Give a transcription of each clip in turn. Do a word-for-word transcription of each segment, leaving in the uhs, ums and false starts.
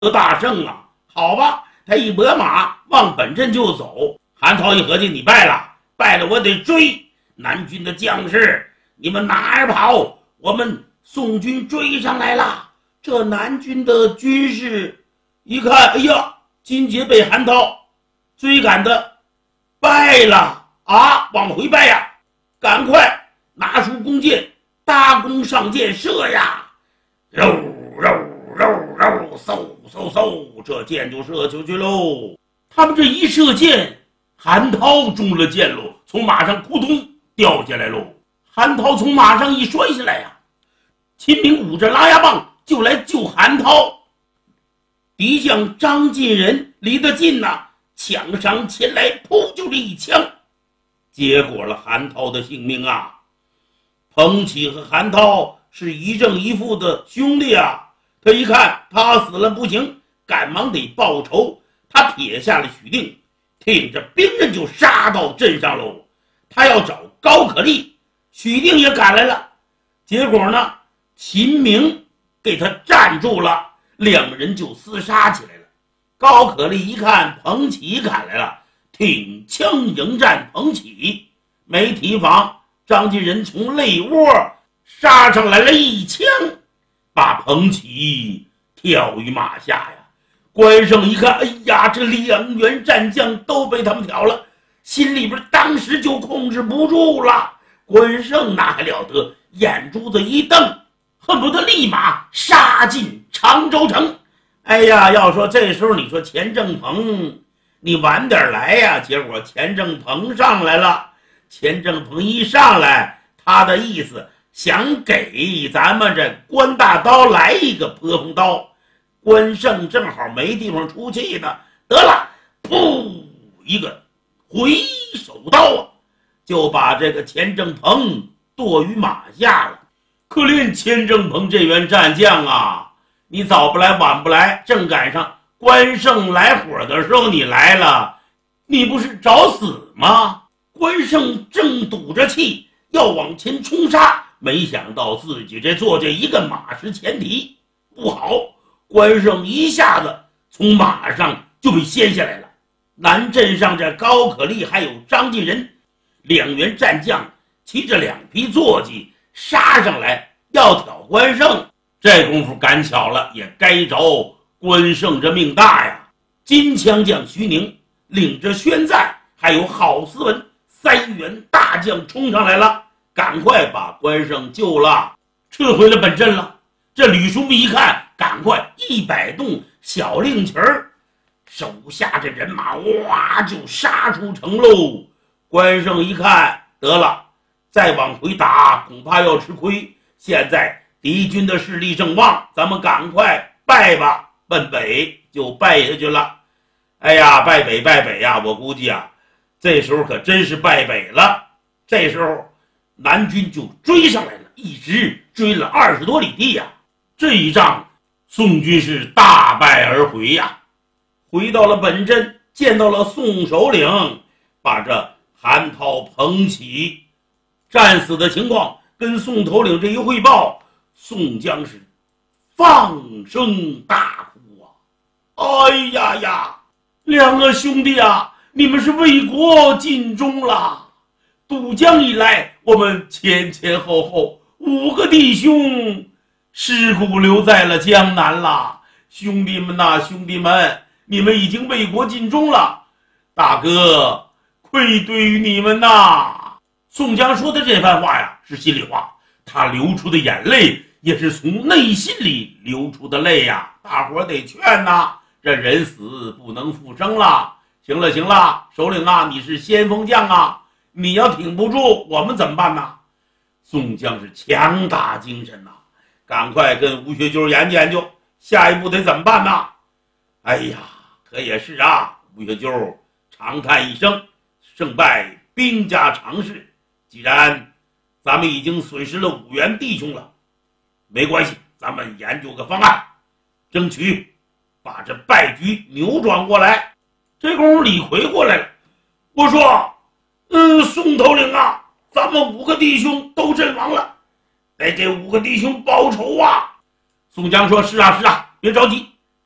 得大胜啊！好吧，他一拨马往本阵就走。韩涛一合计，你败了，败了我得追。南军的将士，你们哪儿跑？我们宋军追上来了。这南军的军士一看，哎呀，金杰被韩涛追赶的败了啊，往回败呀！赶快拿出弓箭，搭弓上箭射呀！肉肉肉肉，嗖嗖嗖，这箭就射出去喽。他们这一射箭，韩涛中了箭喽，从马上扑通掉下来喽。韩涛从马上一摔下来呀，秦明舞着拉牙棒就来救韩涛。敌将张进仁离得近呐、啊，抢上前来，噗就是一枪，结果了韩涛的性命啊！彭起和韩涛是一正一负的兄弟啊，他一看他死了不行，赶忙得报仇。他撇下了许定，挺着兵刃就杀到镇上喽。他要找高可立，许定也赶来了，结果呢，秦明给他站住了，两人就厮杀起来了。高可立一看彭起赶来了，挺枪迎战彭起，没提防张进仁从肋窝杀上来了一枪，把彭起挑于马下呀。关胜一看，哎呀，这两员战将都被他们挑了，心里边当时就控制不住了。关胜哪还了得，眼珠子一瞪，恨不得立马杀进常州城。哎呀，要说这时候你说钱正鹏你晚点来呀，结果钱正鹏上来了。钱正鹏一上来，他的意思想给咱们这关大刀来一个破风刀。关胜正好没地方出气呢，得了，噗一个回手刀啊，就把这个钱正鹏剁于马下了。可怜钱正鹏这员战将啊，你早不来晚不来，正赶上关胜来火的时候你来了，你不是找死吗？关胜正赌着气要往前冲杀，没想到自己这坐着一个马失前蹄，不好，关胜一下子从马上就被掀下来了。南镇上这高可立还有张进仁两员战将骑着两匹坐骑杀上来要挑关胜，这功夫赶巧了，也该着关胜这命大呀。金枪将徐宁领着宣赞还有郝思文三员大将冲上来了，赶快把关胜救了，撤回了本镇了。这吕叔密一看，赶快一摆动小令旗儿，手下这人马哇就杀出城喽。关胜一看，得了，再往回打恐怕要吃亏，现在敌军的势力正旺，咱们赶快败吧，奔北就败下去了。哎呀，败北败北呀，我估计啊这时候可真是败北了。这时候南军就追上来了，一直追了二十多里地呀。这一仗宋军是大败而回呀。回到了本镇，见到了宋首领，把这韩涛、彭起战死的情况跟宋头领这一汇报，宋江是放声大哭啊！哎呀呀，两个兄弟啊，你们是为国尽忠了。渡江以来，我们前前后后五个弟兄尸骨留在了江南了。兄弟们呐、啊，兄弟们，你们已经为国尽忠了，大哥愧对于你们呐。宋江说的这番话呀，是心里话，他流出的眼泪也是从内心里流出的泪呀。大伙得劝呐，这人死不能复生了。行了行了，首领啊，你是先锋将啊，你要挺不住，我们怎么办呢？宋江是强打精神呐，赶快跟吴学究研究研究，下一步得怎么办呢？哎呀，可也是啊。吴学究长叹一声，胜败兵家常事，既然咱们已经损失了五员弟兄了，没关系，咱们研究个方案，争取把这败局扭转过来。这功夫李逵过来了，我说嗯，宋头领啊，咱们五个弟兄都阵亡了，得给五个弟兄报仇啊。宋江说是啊是啊，别着急，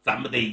咱们得